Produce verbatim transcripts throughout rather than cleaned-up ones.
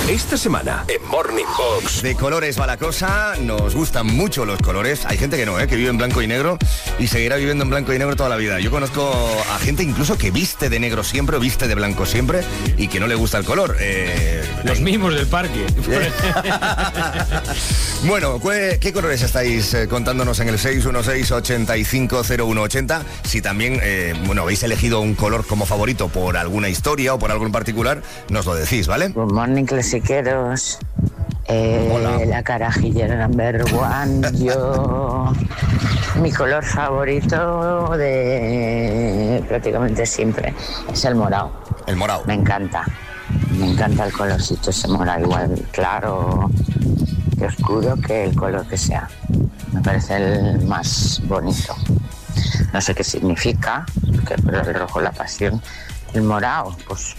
Esta semana en Morning Box. De colores va la cosa, nos gustan mucho los colores. Hay gente que no, ¿eh? que vive en blanco y negro y seguirá viviendo en blanco y negro toda la vida. Yo conozco a gente incluso que viste de negro siempre o viste de blanco siempre y que no le gusta el color. Eh, los mismos del parque. Bueno, ¿qué colores estáis eh, contándonos en el seis uno seis, ocho cinco cero uno ocho cero? Si también, eh, bueno, habéis elegido un color como favorito por alguna historia o por algo en particular, nos lo decís, ¿vale? Good morning, clasiqueros. Eh, la carajillera number one. Yo, mi color favorito de prácticamente siempre es el morado. El morado. Me encanta. Me encanta el colorcito ese morado, igual claro que oscuro, que el color que sea. Me parece el más bonito. No sé qué significa, porque el rojo la pasión. El morado, pues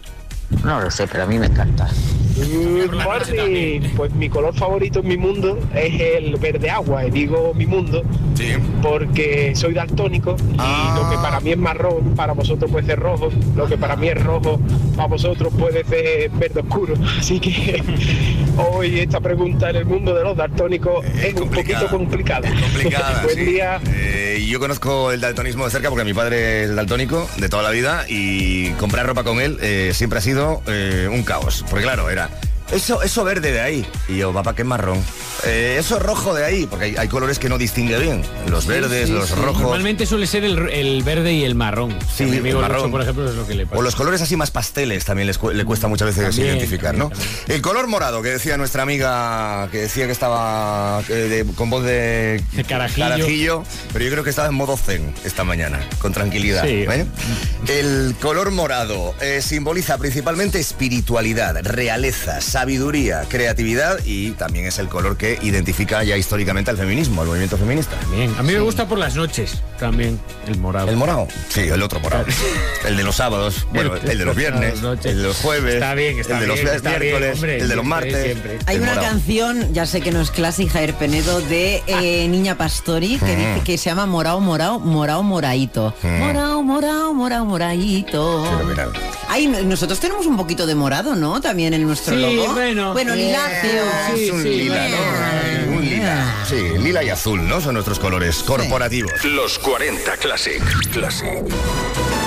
no lo sé, pero a mí me encanta. Good morning. Pues mi color favorito en mi mundo es el verde agua, y digo mi mundo sí. porque soy daltónico y ah. lo que para mí es marrón, para vosotros puede ser rojo, lo que para mí es rojo, para vosotros puede ser verde oscuro. Así que hoy esta pregunta en el mundo de los daltónicos eh, es un poquito complicada. Es complicada, Buen sí. día. Eh, yo conozco el daltonismo de cerca porque mi padre es daltónico de toda la vida y comprar ropa con él eh, siempre ha sido eh, un caos. Porque claro, era Eso, eso verde de ahí. Y yo, papá, que es marrón. Eh, eso rojo de ahí, porque hay, hay colores que no distingue bien. Los verdes, sí, sí, los sí. rojos. Normalmente suele ser el, el verde y el marrón. Sí, mi amigo el marrón. Lucho, por ejemplo, es lo que le pasa. O los colores así más pasteles también les, le cuesta muchas veces también, identificar, ¿no? También. El color morado, que decía nuestra amiga, que decía que estaba eh, de, con voz de, de carajillo. carajillo, pero yo creo que estaba en modo zen esta mañana, con tranquilidad. Sí. ¿eh? El color morado eh, simboliza principalmente espiritualidad, realeza, sabiduría, creatividad y también es el color que identifica ya históricamente al feminismo, al movimiento feminista. También. A mí sí. me gusta por las noches también el morado. ¿El morado? Sí, el otro morado. El de los sábados, bueno, el, el de los viernes, el de los jueves, está bien, está el de los bien, miércoles, bien, hombre, el de los siempre, martes. Siempre. Hay una morado. canción, ya sé que no es clásica, Javier Penedo, de eh, Niña Pastori, que, mm. dice, que se llama Morao, Morao, Morao, Moraito. Mm. Morao, Morao, Morao, Moraito. Ay, nosotros tenemos un poquito de morado, ¿no? También en nuestro sí, logo. Bueno, bueno liláceo. Sí, es un sí, lila, sí. ¿no? Un lila. Sí, lila y azul, ¿no? Son nuestros colores corporativos. Los cuarenta Classic. Classic.